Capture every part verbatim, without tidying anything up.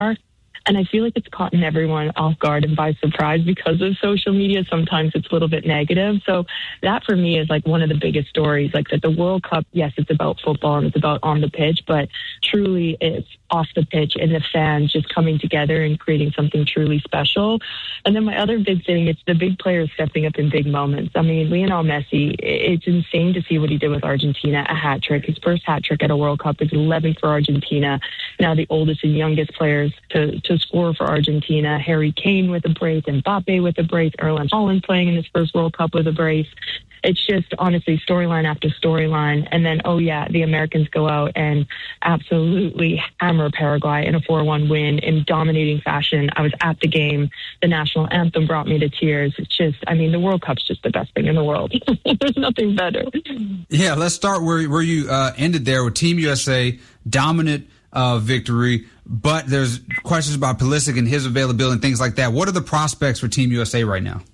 are. And I feel like it's caught everyone off guard and by surprise because of social media. Sometimes it's a little bit negative. So that for me is like one of the biggest stories, like that the World Cup, yes, it's about football and it's about on the pitch, but truly it's off the pitch and the fans just coming together and creating something truly special. And then my other big thing, it's the big players stepping up in big moments. I mean, Lionel Messi, it's insane to see what he did with Argentina, a hat trick. His first hat trick at a World Cup is eleven for Argentina. Now the oldest and youngest players to, to score for Argentina. Harry Kane with a brace, Mbappe with a brace, Erling Haaland playing in his first World Cup with a brace. It's just honestly storyline after storyline. And then, oh yeah, the Americans go out and absolutely hammer Paraguay in a four one win in dominating fashion. I was at the game. The national anthem brought me to tears. It's just, I mean, the World Cup's just the best thing in the world. There's nothing better. Yeah, let's start where, where you uh, ended there with Team U S A, dominant uh, victory. But there's questions about Pulisic and his availability and things like that. What are the prospects for Team U S A right now?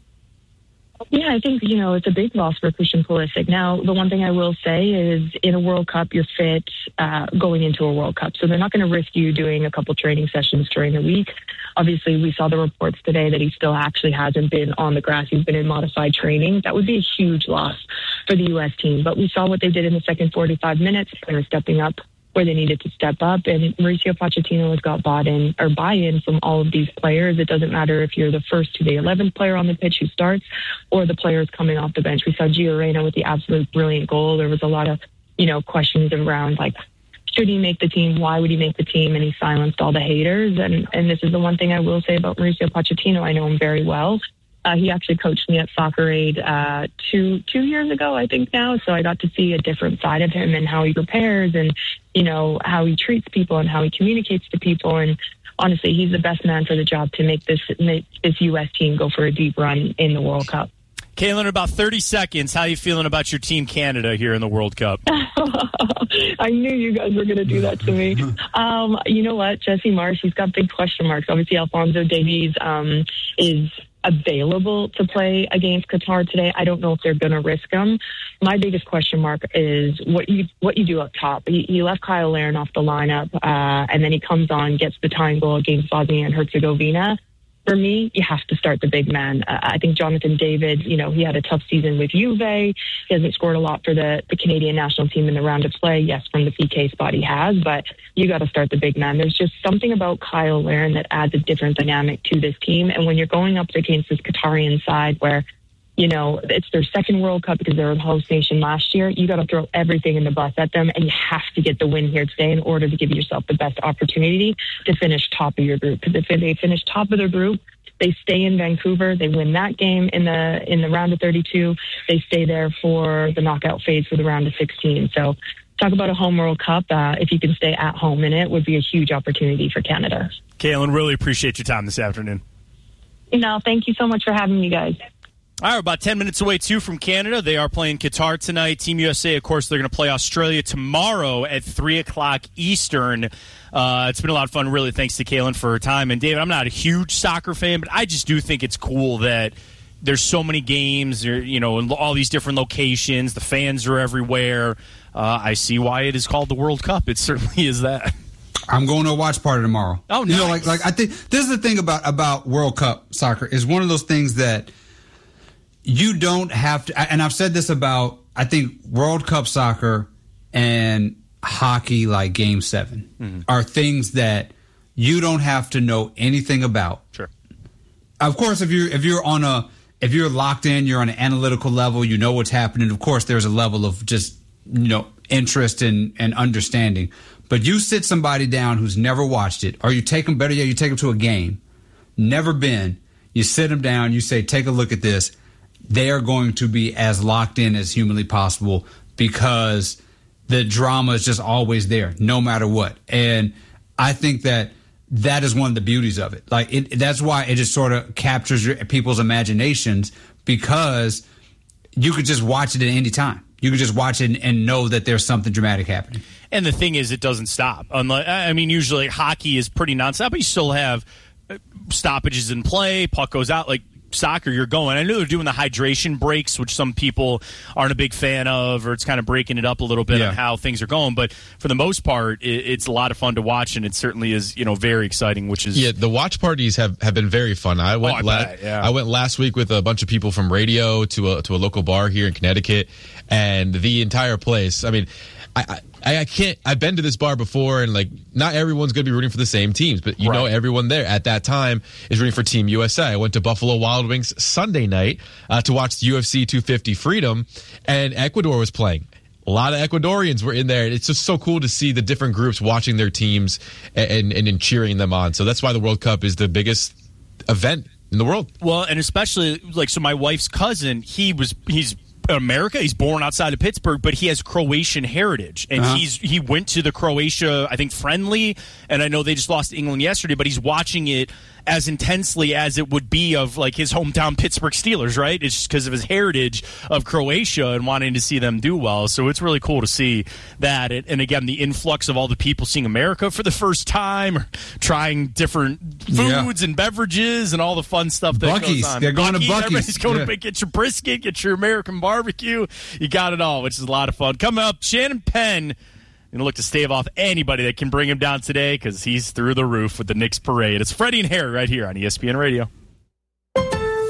Yeah, I think, you know, it's a big loss for Christian Pulisic. Now, the one thing I will say is in a World Cup, you're fit uh, going into a World Cup. So they're not going to risk you doing a couple training sessions during the week. Obviously, we saw the reports today that he still actually hasn't been on the grass. He's been in modified training. That would be a huge loss for the U S team. But we saw what they did in the second forty-five minutes. They were stepping up where they needed to step up. And Mauricio Pochettino has got bought in or buy-in from all of these players. It doesn't matter if you're the first to the eleventh player on the pitch who starts or the players coming off the bench. We saw Gio Reyna with the absolute brilliant goal. There was a lot of, you know, questions around like, should he make the team? Why would he make the team? And he silenced all the haters. And, and this is the one thing I will say about Mauricio Pochettino. I know him very well. Uh, he actually coached me at Soccer Aid uh, two two years ago, I think now. So I got to see a different side of him and how he prepares and, you know, how he treats people and how he communicates to people. And honestly, he's the best man for the job to make this make this U S team go for a deep run in the World Cup. Kaylin, in about thirty seconds, how are you feeling about your team Canada here in the World Cup? I knew you guys were going to do that to me. Um, you know what? Jesse Marsh, he's got big question marks. Obviously, Alphonso Davies um, is available to play against Qatar today. I don't know if they're going to risk him. My biggest question mark is what you what you do up top. He, he left Kyle Larin off the lineup, uh, and then he comes on, gets the tying goal against Bosnia and Herzegovina. For me, you have to start the big man. Uh, I think Jonathan David, you know, he had a tough season with Juve. He hasn't scored a lot for the, the Canadian national team in the round of play. Yes, from the P K spot he has, but you got to start the big man. There's just something about Kyle Larin that adds a different dynamic to this team. And when you're going up against this Qatarian side where, you know, it's their second World Cup because they were the host nation last year, you got to throw everything in the bus at them, and you have to get the win here today in order to give yourself the best opportunity to finish top of your group. Because if they finish top of their group, they stay in Vancouver, they win that game in the in the round of thirty-two, they stay there for the knockout phase for the round of sixteen. So talk about a home World Cup. Uh, if you can stay at home in it, would be a huge opportunity for Canada. Kaylin, really appreciate your time this afternoon. No, thank you so much for having me, guys. All right, about ten minutes away, too, from Canada. They are playing Qatar tonight. Team U S A, of course, they're going to play Australia tomorrow at three o'clock Eastern. Uh, it's been a lot of fun, really, thanks to Kaylin for her time. And, David, I'm not a huge soccer fan, but I just do think it's cool that there's so many games, you know, in all these different locations. The fans are everywhere. Uh, I see why it is called the World Cup. It certainly is that. I'm going to a watch party tomorrow. Oh, nice. You know, like, like I think this is the thing about, about World Cup soccer is one of those things that you don't have to, and I've said this about, I think, World Cup soccer and hockey, like Game seven, mm-hmm. are things that you don't have to know anything about. Sure. Of course, if you're if you're on a if you're locked in, you're on an analytical level, you know what's happening. Of course, there's a level of just, you know, interest and, and understanding. But you sit somebody down who's never watched it, or you take them, better yet, you take them to a game, never been, you sit them down, you say, take a look at this. They are going to be as locked in as humanly possible because the drama is just always there, no matter what. And I think that that is one of the beauties of it. Like it, that's why it just sort of captures your, people's imaginations, because you could just watch it at any time. You could just watch it and, and know that there's something dramatic happening. And the thing is, it doesn't stop. Unlike, I mean, usually hockey is pretty nonstop, but you still have stoppages in play. Puck goes out. Like soccer you're going. I know they're doing the hydration breaks, which some people aren't a big fan of, or it's kind of breaking it up a little bit yeah. on how things are going. But for the most part, it, it's a lot of fun to watch, and it certainly is, you know, very exciting. Which is yeah, the watch parties have, have been very fun. I went oh, I, la- bet, yeah. I went last week with a bunch of people from radio to a to a local bar here in Connecticut, and the entire place. I mean, I, I I can't. I've been to this bar before, and like not everyone's going to be rooting for the same teams, but you right. know everyone there at that time is rooting for Team U S A. I went to Buffalo Wild Wings Sunday night uh, to watch the U F C two fifty Freedom, and Ecuador was playing. A lot of Ecuadorians were in there. It's just so cool to see the different groups watching their teams and, and, and cheering them on. So that's why the World Cup is the biggest event in the world. Well, and especially like so, my wife's cousin, he was he's. America. He's born outside of Pittsburgh, but he has Croatian heritage, and uh-huh. he's he went to the Croatia, I think, friendly. And I know they just lost to England yesterday, but he's watching it as intensely as it would be of like his hometown Pittsburgh Steelers, right? It's just because of his heritage of Croatia and wanting to see them do well. So it's really cool to see that. And again, the influx of all the people seeing America for the first time, or trying different foods yeah. and beverages and all the fun stuff that Buc-ee's. goes on. They're going Buc-ee's, to Buc-ee's. Everybody's going yeah. to get your brisket, get your American barbecue. You got it all, which is a lot of fun. Coming up, Shannon Penn going to look to stave off anybody that can bring him down today because he's through the roof with the Knicks parade. It's Freddie and Harry right here on E S P N Radio. You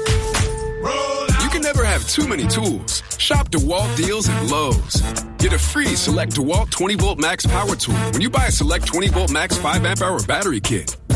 can never have too many tools. Shop DeWalt deals at Lowe's. Get a free Select DeWalt twenty volt Max Power Tool when you buy a Select twenty volt Max five amp hour battery kit.